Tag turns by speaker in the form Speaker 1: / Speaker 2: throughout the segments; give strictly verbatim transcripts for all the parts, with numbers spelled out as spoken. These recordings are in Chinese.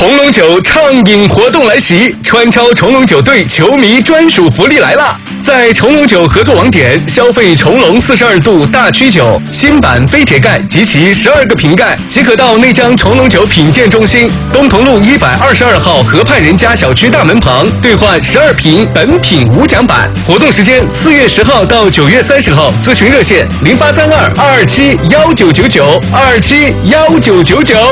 Speaker 1: 重龙酒畅饮活动来袭，川超重龙酒队球迷专属福利来了！在重龙酒合作网点消费重龙四十二度大曲酒新版非铁盖及其十二个瓶盖，即可到内江重龙酒品鉴中心东同路一百二十二号河畔人家小区大门旁兑换十二瓶本品无奖版。活动时间四月十号到九月三十号，咨询热线零八三二二二七幺九九九二七幺九九九。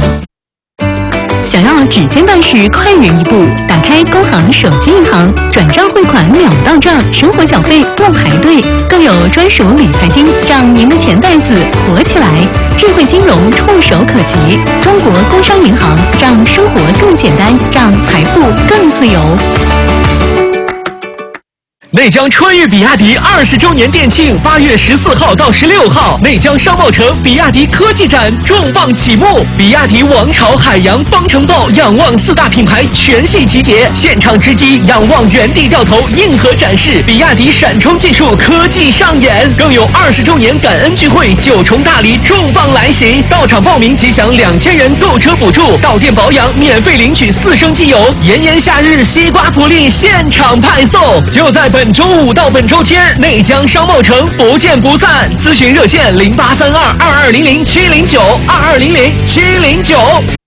Speaker 2: 想要指尖办事快人一步，打开工行手机银行，转账汇款秒到账，生活缴费不排队，更有专属理财金，让您的钱袋子活起来。智慧金融触手可及，中国工商银行让生活更简单，让财富更自由。
Speaker 3: 内江春裕比亚迪二十周年店庆，八月十四号到十六号，内江商贸城比亚迪科技展重磅启幕，比亚迪王朝、海洋、方程豹、仰望四大品牌全系集结，现场直击，仰望原地掉头，硬核展示比亚迪闪充技术科技上演，更有二十周年感恩聚会，九重大礼重磅来袭，到场报名即享两千元购车补助，到店保养免费领取四升机油，炎炎夏日西瓜福利现场派送，就在本周五到本周天，内江商贸城不见不散。咨询热线零八三二二二零零七零九二二零零七零九。